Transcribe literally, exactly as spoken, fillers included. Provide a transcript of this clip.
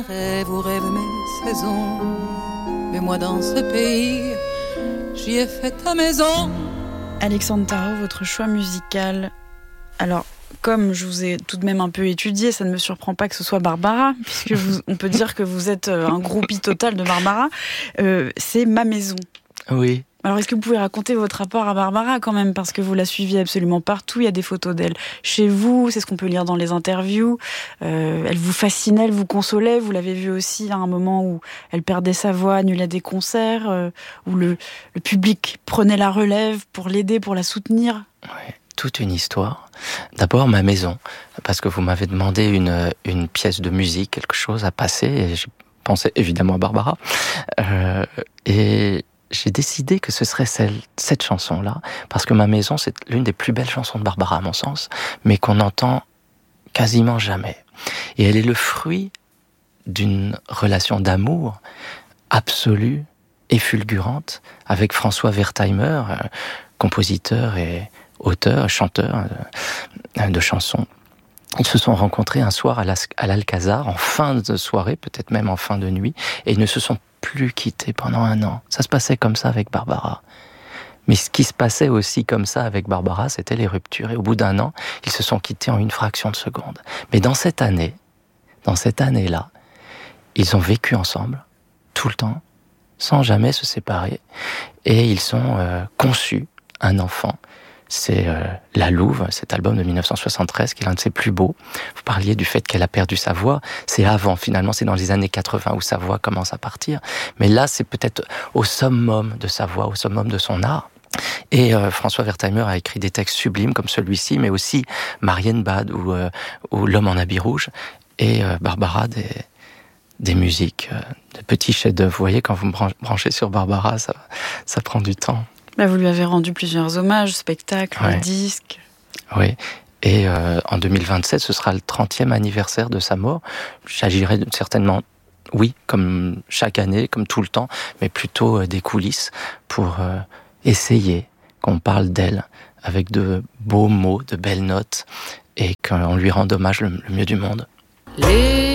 Rêve ou rêve mes saisons, mais moi dans ce pays, j'y ai fait ta maison. Alexandre Tarot, votre choix musical. Alors, comme je vous ai tout de même un peu étudié, ça ne me surprend pas que ce soit Barbara, puisque vous, on peut dire que vous êtes un groupie total de Barbara. Euh, c'est Ma Maison. Oui. Alors, est-ce que vous pouvez raconter votre rapport à Barbara quand même, parce que vous la suiviez absolument partout, il y a des photos d'elle chez vous, c'est ce qu'on peut lire dans les interviews. Euh, elle vous fascinait, elle vous consolait, vous l'avez vue aussi à un moment où elle perdait sa voix, annulait des concerts, euh, où le, le public prenait la relève pour l'aider, pour la soutenir. Oui, toute une histoire. D'abord, Ma Maison, parce que vous m'avez demandé une, une pièce de musique, quelque chose à passer, et je pensais évidemment à Barbara. Euh, et... J'ai décidé que ce serait celle, cette chanson-là, parce que Ma Maison, c'est l'une des plus belles chansons de Barbara, à mon sens, mais qu'on n'entend quasiment jamais. Et elle est le fruit d'une relation d'amour absolue et fulgurante avec François Wertheimer, compositeur et auteur, chanteur de chansons. Ils se sont rencontrés un soir à l'Alcazar, en fin de soirée, peut-être même en fin de nuit, et ils ne se sont plus quittés pendant un an. Ça se passait comme ça avec Barbara. Mais ce qui se passait aussi comme ça avec Barbara, c'était les ruptures. Et au bout d'un an, ils se sont quittés en une fraction de seconde. Mais dans cette année, dans cette année-là, ils ont vécu ensemble, tout le temps, sans jamais se séparer. Et ils ont euh, conçu un enfant. C'est euh, La Louve, cet album de dix-neuf cent soixante-treize, qui est l'un de ses plus beaux. Vous parliez du fait qu'elle a perdu sa voix. C'est avant, finalement, c'est dans les années quatre-vingts où sa voix commence à partir. Mais là, c'est peut-être au summum de sa voix, au summum de son art. Et euh, François Wertheimer a écrit des textes sublimes comme celui-ci, mais aussi Marienbad ou, euh, ou L'Homme en habit rouge. Et euh, Barbara, des, des musiques, euh, de petits chefs-d'œuvre. Vous voyez, quand vous me branchez sur Barbara, ça, ça prend du temps. Là, vous lui avez rendu plusieurs hommages, spectacles, ouais. disques. Oui, et euh, en deux mille vingt-sept, ce sera le trentième anniversaire de sa mort. J'agirai certainement, oui, comme chaque année, comme tout le temps, mais plutôt euh, des coulisses pour euh, essayer qu'on parle d'elle avec de beaux mots, de belles notes, et qu'on lui rende hommage le, le mieux du monde. Les